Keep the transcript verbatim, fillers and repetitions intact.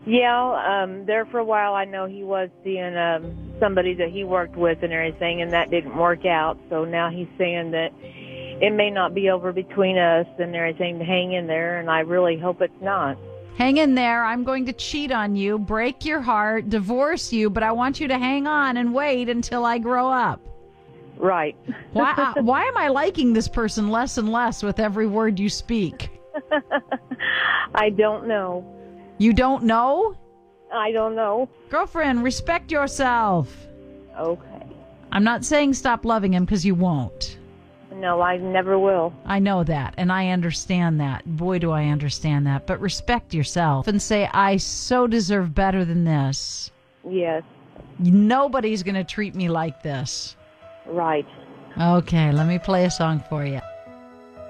Yeah, um, there for a while I know he was seeing um, somebody that he worked with and everything, and that didn't work out. So now he's saying that it may not be over between us and everything, to hang in there, and I really hope it's not. Hang in there. I'm going to cheat on you, break your heart, divorce you, but I want you to hang on and wait until I grow up. Right. Why, uh, why am I liking this person less and less with every word you speak? I don't know. You don't know? I don't know. Girlfriend, respect yourself. Okay. I'm not saying stop loving him, because you won't. No, I never will. I know that, and I understand that. Boy, do I understand that. But respect yourself and say, I so deserve better than this. Yes. Nobody's going to treat me like this. Right. Okay, let me play a song for you.